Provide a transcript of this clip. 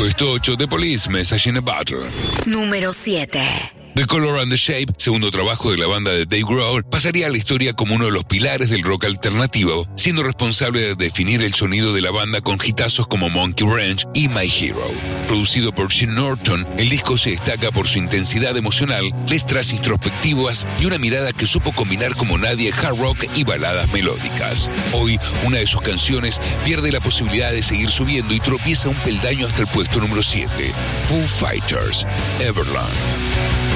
Puesto 8, The Police, Message in a Bottle. Número 7. The Color and the Shape, segundo trabajo de la banda de Dave Grohl, pasaría a la historia como uno de los pilares del rock alternativo, siendo responsable de definir el sonido de la banda con hitazos como Monkey Wrench y My Hero. Producido por Gene Norton, el disco se destaca por su intensidad emocional, letras introspectivas y una mirada que supo combinar como nadie hard rock y baladas melódicas. Hoy, una de sus canciones pierde la posibilidad de seguir subiendo y tropieza un peldaño hasta el puesto número 7. Foo Fighters, Everlong.